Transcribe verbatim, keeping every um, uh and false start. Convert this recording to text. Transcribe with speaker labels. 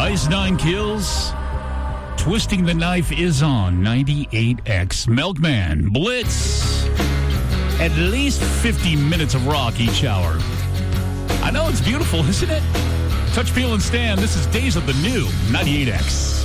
Speaker 1: Ice Nine Kills. Twisting the Knife is on ninety-eight X. Milkman, Blitz. At least fifty minutes of rock each hour. I know it's beautiful, isn't it? Touch, Feel, and Stand. This is Days of the New ninety-eight X.